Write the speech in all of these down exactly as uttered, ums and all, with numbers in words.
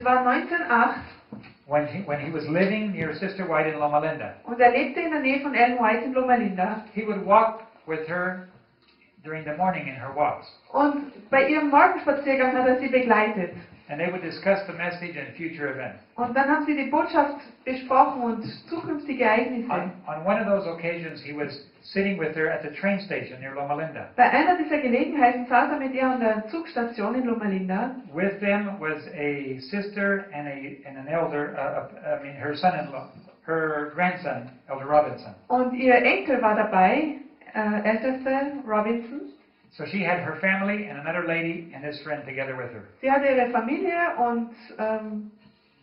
Es war neunzehnhundertacht when he, when he was living near Sister White in Loma Linda. und er lebte in der Nähe von Ellen White in Loma Linda. He would walk with her during the morning in her walks. Und bei ihrem Morgenspaziergang hat er sie begleitet. And they would discuss the message and future events. Und dann haben sie die Botschaft besprochen und zukünftige Ereignisse. On, on one of those occasions, he was sitting with her at the train station near Loma Linda. Bei einer dieser Gelegenheiten saß er mit ihr an der Zugstation in Loma Linda. With them was a sister and a and an elder. Uh, I mean, her son-in-law, her grandson, Elder Robinson. Und ihr Enkel war dabei, äh, älteste Robinson. So she had her family and another lady and his friend together with her. Sie hatte ihre Familie und ähm,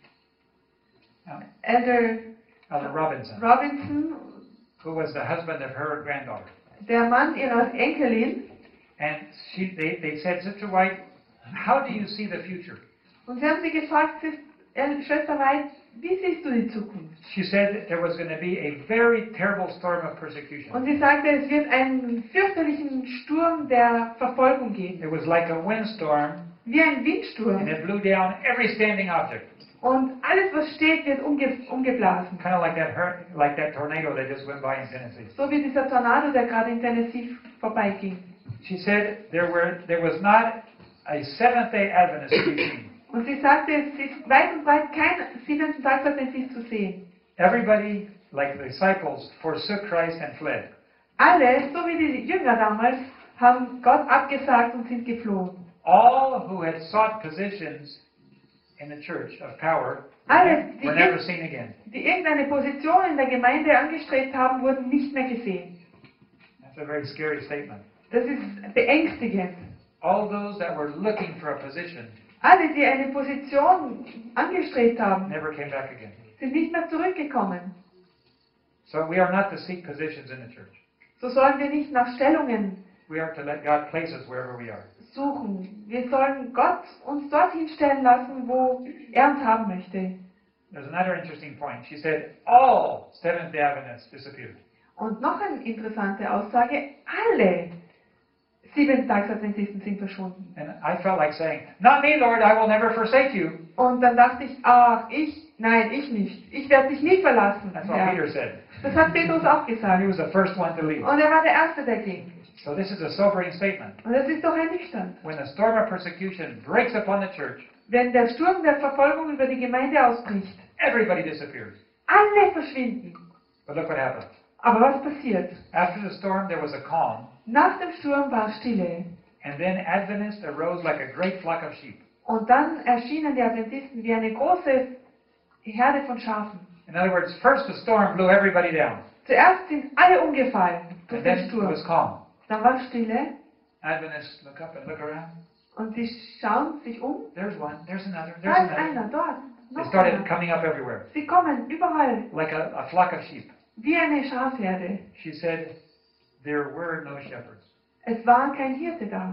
Um, Elder Elder Robinson, Robinson, who was the husband of her granddaughter. der Mann ihrer Enkelin. And she, they, they said, Sister White, how do you see the future? Und sie haben sie gefragt, Sis- äh, Schwester White, wie siehst du die Zukunft? She said that there was going to be a very terrible storm of persecution. Und sie sagte, es wird einen fürchterlichen Sturm der Verfolgung geben. It was like a windstorm, Wie ein and Windsturm. it blew down every standing object. Und alles, was steht, wird umge umgeblasen. Kind of like that hur- like that tornado that just went by in Tennessee. So wie dieser Tornado, der gerade in Tennessee vorbeiging. She said there were there was not a Seventh-day Adventist to be seen. Und sie sagte, es ist weit und breit kein siebenten Tag Adventist zu sehen. Everybody, like the disciples, forsook Christ and fled. Alle, so wie die Jünger damals, haben Gott abgesagt und sind geflohen. All who had sought positions in the church of power Alle, die, were never ir seen again. die irgendeine Position in der Gemeinde angestrebt haben, wurden nicht mehr gesehen. That's a very scary statement. Das ist beängstigend. All those that were looking for a position Alle, die eine Position angestrebt haben, never came back again. sind nicht mehr zurückgekommen. So we are not to seek positions in the church. So sollen wir nicht nach Stellungen We are to let God place us wherever we are. suchen. Wir sollen Gott uns dorthin stellen lassen, wo er uns haben möchte. There's another interesting point. She said all Seventh-day Adventists disappeared. Und noch eine interessante Aussage, alle Siebentags-Adventisten sind verschwunden. And I felt like saying, not me, Lord, I will never forsake you. Und dann dachte ich, ach, ich, nein, ich nicht. Ich werde dich nie verlassen. That's what Herr. Peter said. Das hat Petrus auch He gesagt. was the first one to leave. Und er war der Erste, der ging. So this is a sobering statement. Und das ist doch ernüchternd. When the storm of persecution breaks upon the church, Wenn der Sturm der Verfolgung über die Gemeinde ausbricht, everybody disappears. alle verschwinden. But look what happened. Aber was passiert? After the storm, there was a calm, Nach dem Sturm war Stille. and then Adventists arose like a great flock of sheep. Und dann erschienen die Adventisten wie eine große Herde von Schafen. In other words, first the storm blew everybody down, Zuerst sind alle umgefallen durch and den then it Sturm. was calm. Dann war Stille Adventists look up and look around. und sie schauen sich um. There's one, there's another, there's Da ist another. einer, dort, They noch started einer. coming up everywhere, Sie kommen überall like a, a flock of sheep. wie eine Schafherde. She said, there were no shepherds, Es war kein Hirte da,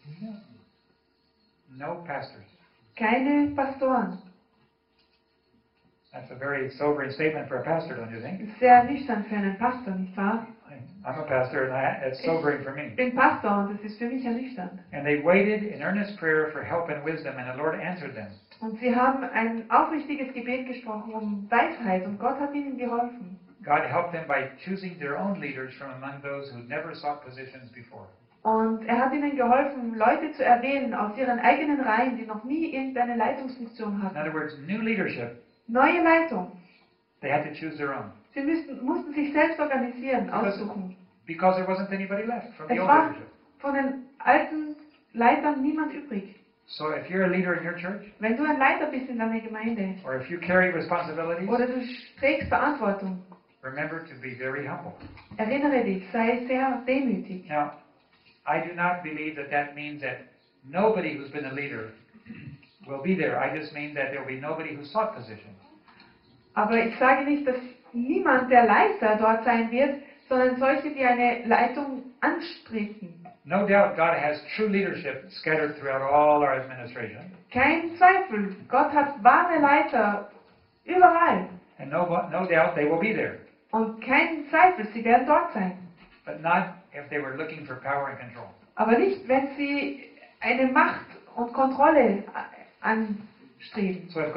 no pastors. keine Pastoren. That's a very sobering statement for a pastor, don't you think? Sehr nüchtern für einen Pastor, nicht wahr? I'm a pastor, and I, it's sobering for me. Ich bin Pastor und das ist für mich ernüchternd. And they waited in earnest prayer for help and wisdom, and the Lord answered them. Und sie haben ein aufrichtiges Gebet gesprochen um Weisheit und Gott hat ihnen geholfen. God helped them by choosing their own leaders from among those who never sought positions before. Und er hat ihnen geholfen, Leute zu erwählen aus ihren eigenen Reihen, die noch nie irgendeine Leitungsfunktion In hatten. other words, new leadership, Neue Leitung. they had to choose their own. Sie müssten, mussten sich selbst organisieren, aussuchen. Because there wasn't anybody left from the Es old war leadership. von den alten Leitern niemand übrig. So if you're a leader in your church, Wenn du ein Leiter bist in deiner Gemeinde or if you carry responsibilities, oder du trägst Verantwortung, remember to be very humble. erinnere dich, sei sehr demütig. Now, I do not believe that that means that nobody who's been a leader will be there. I just mean that there will be nobody who sought positions. Aber ich sage nicht, dass niemand der Leiter dort sein wird, sondern solche, die eine Leitung anstrebten. No doubt God has true leadership scattered throughout all our administration. Kein Zweifel, Gott hat wahre Leiter überall. And no, no doubt they will be there. Und kein Zweifel, sie werden dort sein. But not if they were looking for power and control. Aber nicht, wenn sie eine Macht und Kontrolle an, streben. So if